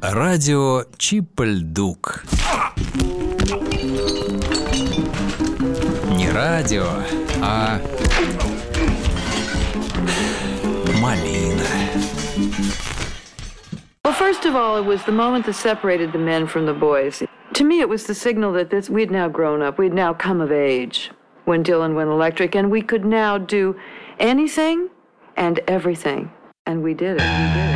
Радио Чип-ль-Дук. Не радио, а малина. Well, first of all, it was the moment that separated the men from the boys. To me, it was the signal that we'd now grown up. We'd now come of age when Dylan went electric, and we could now do anything and everything. And we did it.